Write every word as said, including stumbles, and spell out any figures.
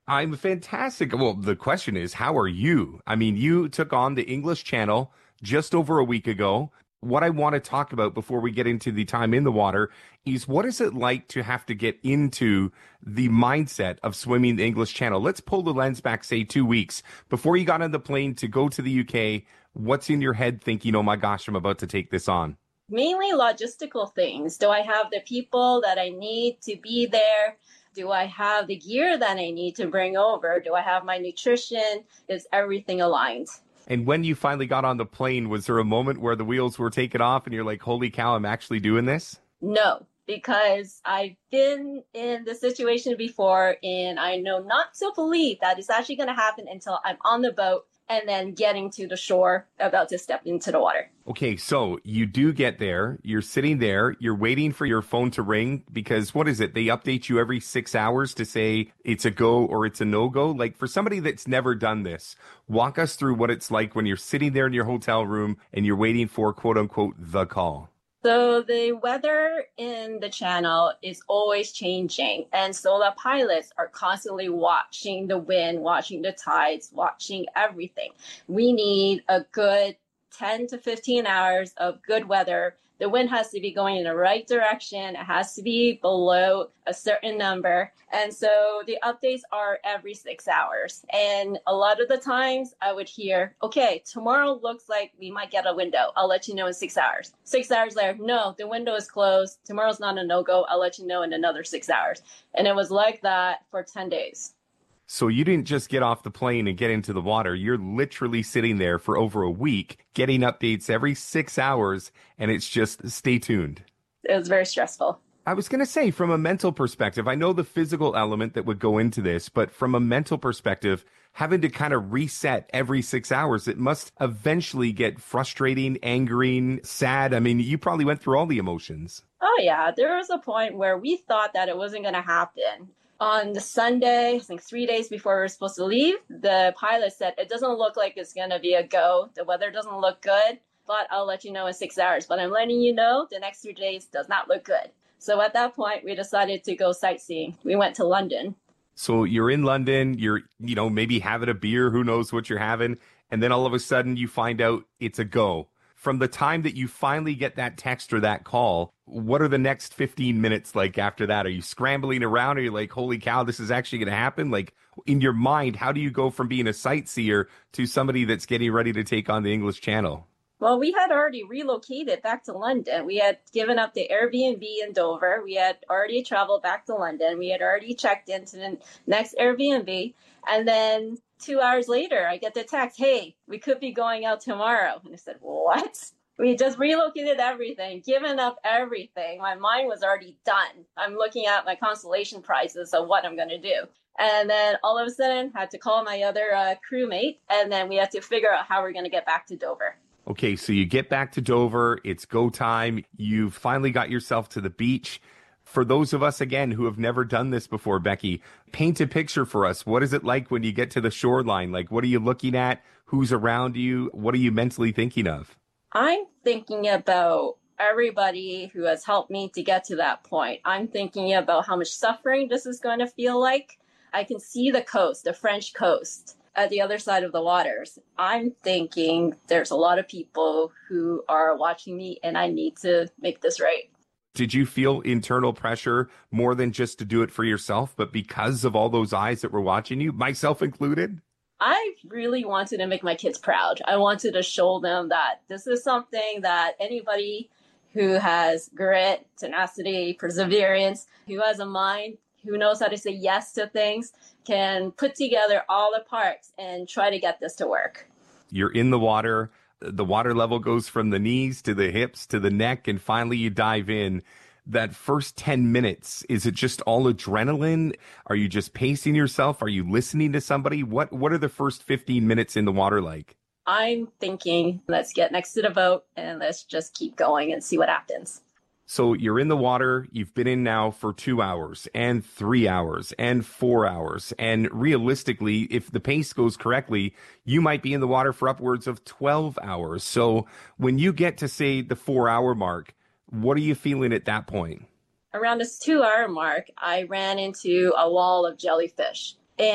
I'm fantastic. Well, the question is, how are you? I mean, you took on the English Channel just over a week ago. What I want to talk about before we get into the time in the water is what is it like to have to get into the mindset of swimming the English Channel? Let's pull the lens back, say, two weeks before you got on the plane to go to the U K. What's in your head thinking, oh my gosh, I'm about to take this on? Mainly logistical things. Do I have the people that I need to be there? Do I have the gear that I need to bring over? Do I have my nutrition? Is everything aligned? And when you finally got on the plane, was there a moment where the wheels were taken off and you're like, holy cow, I'm actually doing this? No, because I've been in this situation before and I know not to believe that it's actually going to happen until I'm on the boat and then getting to the shore, about to step into the water. Okay, so you do get there, you're sitting there, you're waiting for your phone to ring because what is it? They update you every six hours to say it's a go or it's a no-go. Like for somebody that's never done this, walk us through what it's like when you're sitting there in your hotel room and you're waiting for quote unquote the call. So the weather in the channel is always changing. And so the pilots are constantly watching the wind, watching the tides, watching everything. We need a good ten to fifteen hours of good weather. The wind has to be going in the right direction. It has to be below a certain number. And so the updates are every six hours. And a lot of the times I would hear, okay, tomorrow looks like we might get a window. I'll let you know in six hours. Six hours later, no, the window is closed. Tomorrow's not a no-go. I'll let you know in another six hours. And it was like that for ten days. So you didn't just get off the plane and get into the water. You're literally sitting there for over a week, getting updates every six hours, and it's just stay tuned. It was very stressful. I was going to say, from a mental perspective, I know the physical element that would go into this, but from a mental perspective, having to kind of reset every six hours, it must eventually get frustrating, angering, sad. I mean, you probably went through all the emotions. Oh, yeah. There was a point where we thought that it wasn't going to happen. On the Sunday, I think three days before we were supposed to leave, the pilot said, it doesn't look like it's going to be a go. The weather doesn't look good, but I'll let you know in six hours. But I'm letting you know the next three days does not look good. So at that point, we decided to go sightseeing. We went to London. So you're in London, you're, you know, maybe having a beer, who knows what you're having. And then all of a sudden you find out it's a go. From the time that you finally get that text or that call, what are the next fifteen minutes like after that? Are you scrambling around? Are you like, holy cow, this is actually going to happen? Like in your mind, how do you go from being a sightseer to somebody that's getting ready to take on the English Channel? Well, we had already relocated back to London. We had given up the Airbnb in Dover. We had already traveled back to London. We had already checked into the next Airbnb. And then two hours later, I get the text, hey, we could be going out tomorrow. And I said, what? We just relocated everything, given up everything. My mind was already done. I'm looking at my consolation prizes of what I'm going to do. And then all of a sudden, I had to call my other uh, crewmate, and then we had to figure out how we're going to get back to Dover. Okay, so you get back to Dover, it's go time, you've finally got yourself to the beach. For those of us, again, who have never done this before, Becky, paint a picture for us. What is it like when you get to the shoreline? Like, what are you looking at? Who's around you? What are you mentally thinking of? I'm thinking about everybody who has helped me to get to that point. I'm thinking about how much suffering this is going to feel like. I can see the coast, the French coast, at the other side of the waters. I'm thinking there's a lot of people who are watching me and I need to make this right. Did you feel internal pressure more than just to do it for yourself, but because of all those eyes that were watching you, myself included? I really wanted to make my kids proud. I wanted to show them that this is something that anybody who has grit, tenacity, perseverance, who has a mind, who knows how to say yes to things, can put together all the parts and try to get this to work. You're in the water. The water level goes from the knees to the hips to the neck, and finally you dive in. That first ten minutes, is it just all adrenaline? Are you just pacing yourself? Are you listening to somebody? What What are the first fifteen minutes in the water like? I'm thinking, let's get next to the boat and let's just keep going and see what happens. So you're in the water, you've been in now for two hours and three hours and four hours. And realistically, if the pace goes correctly, you might be in the water for upwards of twelve hours. So when you get to, say, the four hour mark, what are you feeling at that point? Around this two hour mark, I ran into a wall of jellyfish.